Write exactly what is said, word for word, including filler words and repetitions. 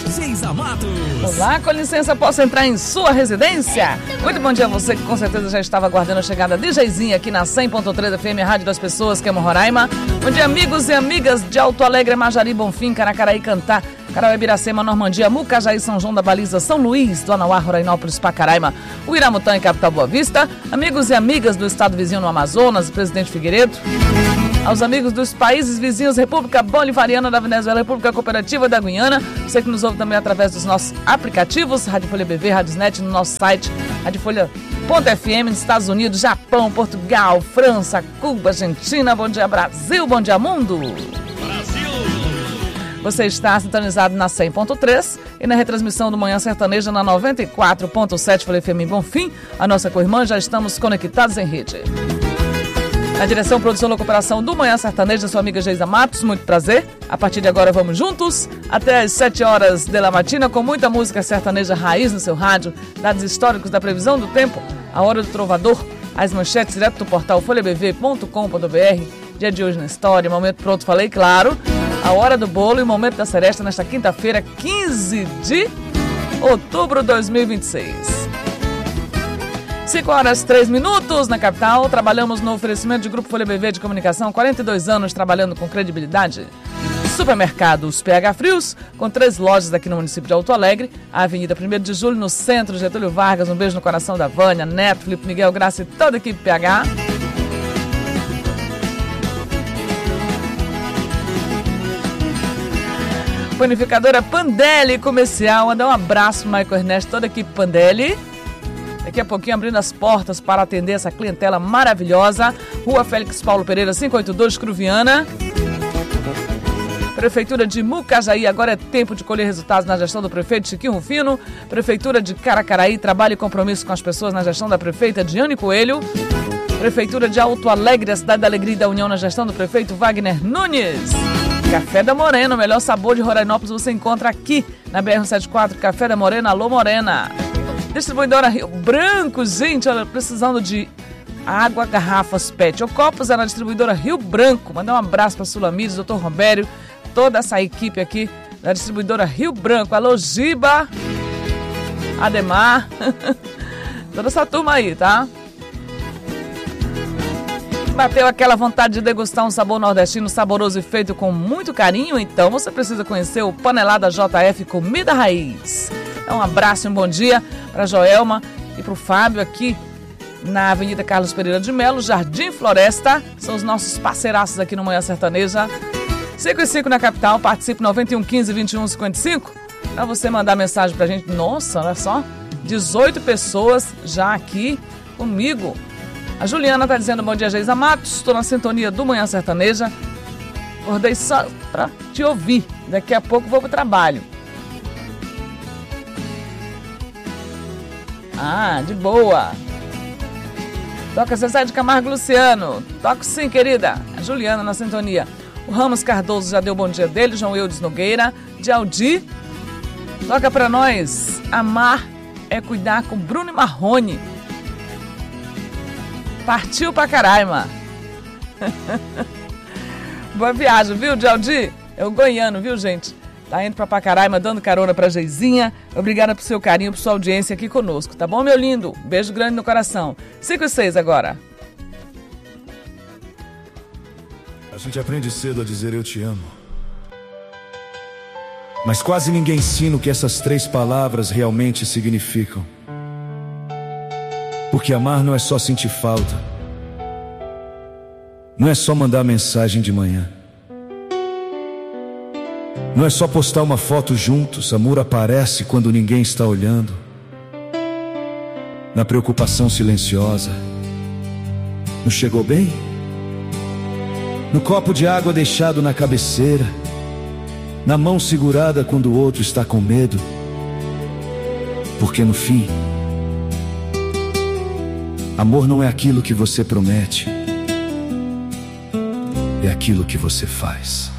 Geisa Matos. Olá, com licença, posso entrar em sua residência? Muito bom dia a você que com certeza já estava aguardando a chegada de Geizinha aqui na cem ponto três F M, Rádio das Pessoas, que é Roraima. Bom dia, amigos e amigas de Alto Alegre, Majari, Bonfim, Caracaraí, Cantá, Caraué, Biracema, Normandia, Mucajaí, São João da Baliza, São Luís, do Anauá, Rorainópolis, Pacaraima, Uiramutã e Capital Boa Vista, amigos e amigas do estado vizinho no Amazonas, Presidente Figueiredo, aos amigos dos países vizinhos, República Bolivariana da Venezuela, República Cooperativa da Guiana, você que nos ouve também através dos nossos aplicativos, Rádio Folha B V, Radiosnet, no nosso site, Rádio Folha ponto F M, nos Estados Unidos, Japão, Portugal, França, Cuba, Argentina, bom dia Brasil, bom dia mundo! Você está sintonizado na cem ponto três e na retransmissão do Manhã Sertaneja na noventa e quatro ponto sete Folha F M Bonfim, a nossa co-irmã, já estamos conectados em rede. Na direção, produção e recuperação do Manhã Sertaneja, sua amiga Geisa Matos, muito prazer. A partir de agora vamos juntos até as sete horas da matina com muita música sertaneja raiz no seu rádio, dados históricos da previsão do tempo, a hora do trovador, as manchetes direto do portal folha b v ponto com ponto b r, dia de hoje na história, momento pronto, falei, claro, a hora do bolo e o momento da seresta nesta quinta-feira, quinze de outubro de dois mil e vinte e seis. cinco horas, três minutos na capital. Trabalhamos no oferecimento de Grupo Folha B V de Comunicação, quarenta e dois anos trabalhando com credibilidade. Supermercados P H Frios, com três lojas aqui no município de Alto Alegre. A Avenida primeiro de Julho, no centro, Getúlio Vargas. Um beijo no coração da Vânia, Neto, Felipe Miguel, Graça e toda a equipe P H. Panificadora Pandelli Comercial. Mandar um abraço pro Michael Ernesto, toda a equipe Pandelli. Daqui a pouquinho abrindo as portas para atender essa clientela maravilhosa. Rua Félix Paulo Pereira, quinhentos e oitenta e dois, Cruviana. Prefeitura de Mucajaí, agora é tempo de colher resultados na gestão do prefeito Chiquinho Rufino. Prefeitura de Caracaraí, trabalho e compromisso com as pessoas na gestão da prefeita Diane Coelho. Prefeitura de Alto Alegre, a cidade da alegria e da união na gestão do prefeito Wagner Nunes. Café da Morena, o melhor sabor de Rorainópolis você encontra aqui na B R cento e setenta e quatro. Café da Morena, alô Morena. Distribuidora Rio Branco, gente, olha, precisando de água, garrafas, pet ou copos, é na distribuidora Rio Branco. Mandar um abraço para a Sulamires, doutor Rombério, toda essa equipe aqui da distribuidora Rio Branco. Alô, Giba, Ademar, toda essa turma aí, tá? Bateu aquela vontade de degustar um sabor nordestino saboroso e feito com muito carinho? Então você precisa conhecer o Panelada J F Comida Raiz. Um abraço e um bom dia para a Joelma e para o Fábio aqui na Avenida Carlos Pereira de Melo, Jardim Floresta. São os nossos parceiraços aqui no Manhã Sertaneja. cinco e cinco na capital, participe noventa e um, quinze, vinte e um, cinquenta e cinco. Para você mandar mensagem para a gente. Nossa, olha só, dezoito pessoas já aqui comigo. A Juliana está dizendo bom dia, Geisa Matos. Estou na sintonia do Manhã Sertaneja. Acordei só para te ouvir. Daqui a pouco vou para o trabalho. Ah, de boa. Toca Zezé de Camargo Luciano. Toco sim, querida. A Juliana na sintonia. O Ramos Cardoso já deu bom dia dele. João Eudes Nogueira. De Aldi. Toca pra nós. Amar é cuidar com Bruno e Marrone. Partiu pra Caraima. Boa viagem, viu, de Aldi? É o goiano, viu, gente? Tá indo pra Pacaraima, dando carona pra Geizinha. Obrigada pro seu carinho, por sua audiência aqui conosco, tá bom, meu lindo? Beijo grande no coração. cinco e seis agora. A gente aprende cedo a dizer eu te amo. Mas quase ninguém ensina o que essas três palavras realmente significam. Porque amar não é só sentir falta. Não é só mandar mensagem de manhã. Não é só postar uma foto juntos, amor aparece quando ninguém está olhando. Na preocupação silenciosa. Não chegou bem? No copo de água deixado na cabeceira. Na mão segurada quando o outro está com medo. Porque no fim, amor não é aquilo que você promete. É aquilo que você faz.